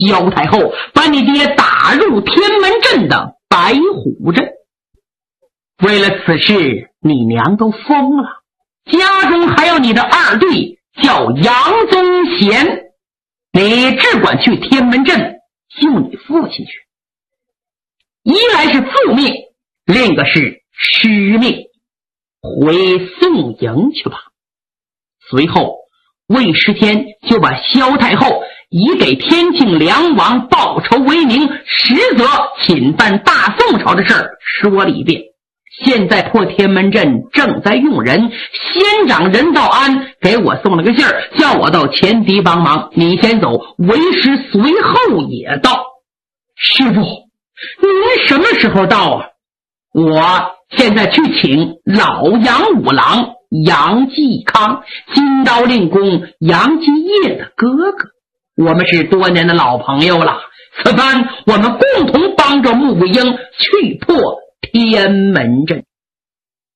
萧太后把你爹打入天门阵的白虎阵。为了此事，你娘都疯了，家中还有你的二弟叫杨宗贤，你只管去天门阵救你父亲去。一来是父命，另一个是师命，回宋营去吧。随后魏时天就把萧太后以给天庆梁王报仇为名，实则侵犯大宋朝的事儿说了一遍。现在破天门阵正在用人，县长任道安给我送了个信儿，叫我到前敌帮忙，你先走，为师随后也到。师傅，您什么时候到啊？我现在去请老杨五郎杨继康，金刀令公杨继业的哥哥，我们是多年的老朋友了，此番我们共同帮着穆桂英去破天门阵。